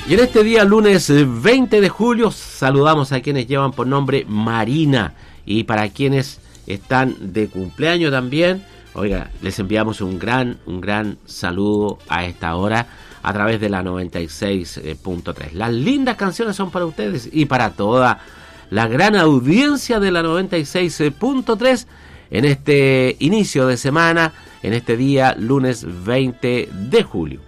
Y en este día, lunes 20 de julio, saludamos a quienes llevan por nombre Marina. Y para quienes están de cumpleaños también, oiga, les enviamos un gran saludo a esta hora a través de la 96.3. Las lindas canciones son para ustedes y para toda la gran audiencia de la 96.3 en este inicio de semana, en este día, lunes 20 de julio.